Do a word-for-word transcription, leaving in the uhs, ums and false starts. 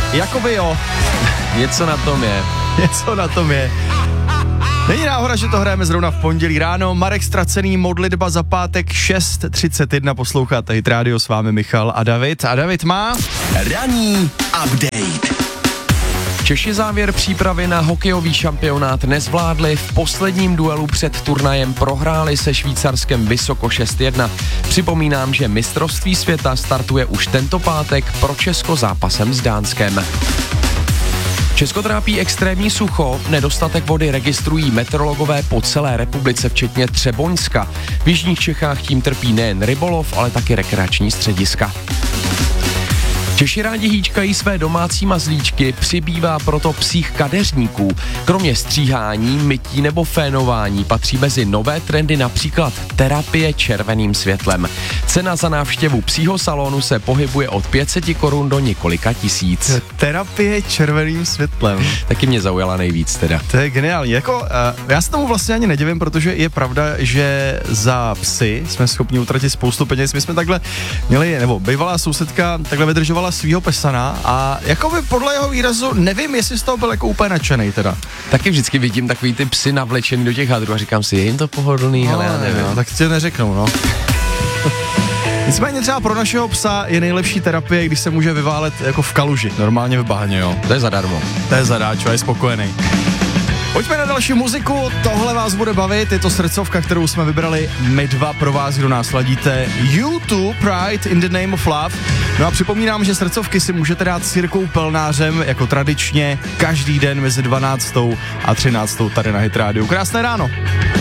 Jakoby jo. Něco na tom je. Něco na tom je. Není náhoda, že to hrajeme zrovna v pondělí ráno. Marek Ztracený, modlitba za pátek šest třicet jedna, posloucháte Hit Radio, s vámi Michal a David. A David má... Ranní update. Češi závěr přípravy na hokejový šampionát nezvládli, v posledním duelu před turnajem prohráli se Švýcarskem vysoko šest jedna. Připomínám, že mistrovství světa startuje už tento pátek, pro Česko zápasem s Dánskem. Česko trápí extrémní sucho, nedostatek vody registrují meteorologové po celé republice, včetně Třeboňska. V jižních Čechách tím trpí nejen rybolov, ale taky rekreační střediska. Češi rádi hýčkají své domácí mazlíčky, přibývá proto psích kadeřníků. Kromě stříhání, mytí nebo fénování patří mezi nové trendy například terapie červeným světlem. Cena za návštěvu psího salonu se pohybuje od pět set korun do několika tisíc. Terapie červeným světlem. Taky mě zaujala nejvíc teda. To je geniální. Jako, uh, já se tomu vlastně ani nedivím, protože je pravda, že za psy jsme schopni utratit spoustu peněz. My jsme takhle měli, nebo bývalá sousedka takhle vydržovala svýho pesana a jakoby podle jeho výrazu nevím, jestli z toho byl jako úplně nadšenej teda. Taky vždycky vidím takový ty psy navlečený do těch hadrů a říkám si, je jim to pohodlný, no, ale já nevím. No, tak ti neřeknou, no. Nicméně třeba pro našeho psa je nejlepší terapie, když se může vyválet jako v kaluži, normálně v bahně, jo. To je zadarmo. To je zadáč, a je spokojený. Pojďme na další muziku, tohle vás bude bavit, je to srdcovka, kterou jsme vybrali my dva pro vás, kdo nás ladíte. U dva, Pride in the Name of Love. No a připomínám, že srdcovky si můžete dát s Jirkou Pelnářem jako tradičně každý den mezi dvanáctou a třináctou tady na Hit Radio. Krásné ráno.